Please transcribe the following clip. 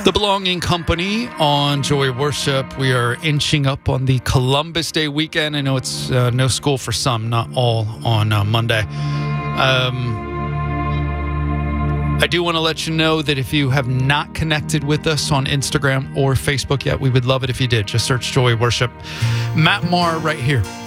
The Belonging Company on Joy Worship. We are inching up on the Columbus Day weekend. I know it's no school for some, not all, on Monday. I do want to let you know that if you have not connected with us on Instagram or Facebook yet, we would love it if you did. Just search Joy Worship. Matt Maher right here